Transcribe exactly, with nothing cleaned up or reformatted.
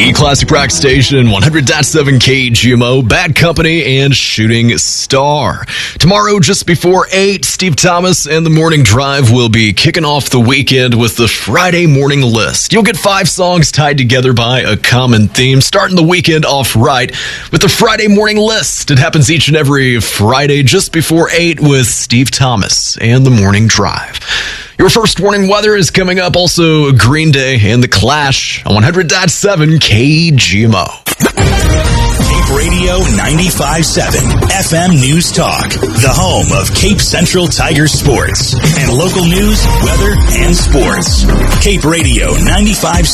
The Classic Rock Station, one hundred point seven K G M O, Bad Company, and Shooting Star. Tomorrow, just before eight, Steve Thomas and the Morning Drive will be kicking off the weekend with the Friday morning list. You'll get five songs tied together by a common theme, starting the weekend off right with the Friday morning list. It happens each and every Friday just before eight with Steve Thomas and the Morning Drive. Your first warning weather is coming up. Also, Green Day and The Clash on one hundred point seven K G M O. Cape Radio ninety-five point seven F M News Talk, the home of Cape Central Tiger sports and local news, weather, and sports. Cape Radio ninety-five point